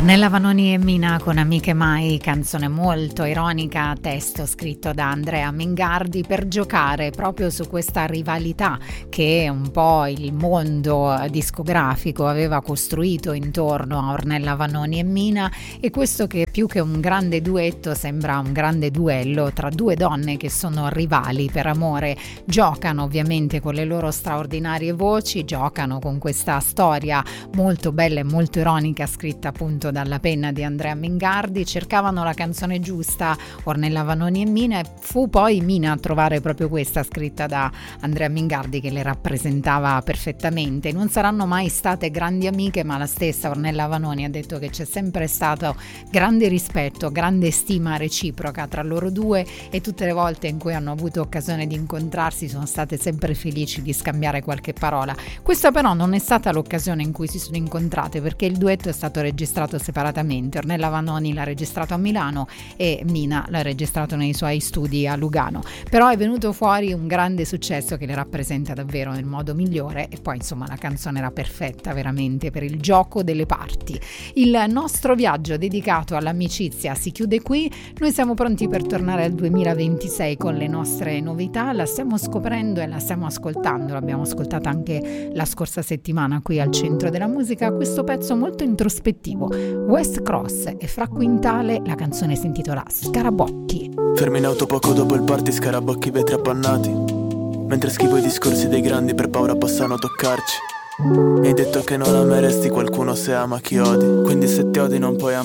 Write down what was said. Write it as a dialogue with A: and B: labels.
A: Ornella Vanoni e Mina con Amiche Mai, canzone molto ironica, testo scritto da Andrea Mingardi per giocare proprio su questa rivalità che un po' il mondo discografico aveva costruito intorno a Ornella Vanoni e Mina, e questo che più che un grande duetto sembra un grande duello tra due donne che sono rivali per amore. Giocano ovviamente con le loro straordinarie voci, giocano con questa storia molto bella e molto ironica scritta appunto dalla penna di Andrea Mingardi. Cercavano la canzone giusta Ornella Vanoni e Mina, e fu poi Mina a trovare proprio questa scritta da Andrea Mingardi che le rappresentava perfettamente. Non saranno mai state grandi amiche, ma la stessa Ornella Vanoni ha detto che c'è sempre stato grande rispetto, grande stima reciproca tra loro due, e tutte le volte in cui hanno avuto occasione di incontrarsi sono state sempre felici di scambiare qualche parola. Questa però non è stata l'occasione in cui si sono incontrate, perché il duetto è stato registrato separatamente. Ornella Vanoni l'ha registrato a Milano e Mina l'ha registrato nei suoi studi a Lugano, però è venuto fuori un grande successo che le rappresenta davvero nel modo migliore, e poi insomma la canzone era perfetta veramente per il gioco delle parti. Il nostro viaggio dedicato all'amicizia si chiude qui. Noi siamo pronti per tornare al 2026 con le nostre novità, la stiamo scoprendo e la stiamo ascoltando, l'abbiamo ascoltata anche la scorsa settimana qui al Centro della Musica, questo pezzo molto introspettivo, West Cross, e Fra Quintale la canzone si intitola Scarabocchi.
B: Fermi in auto poco dopo il party, scarabocchi vetri appannati, mentre schivo i discorsi dei grandi per paura possano toccarci. Mi hai detto che non ameresti qualcuno se ama chi odi, quindi se ti odi non puoi amare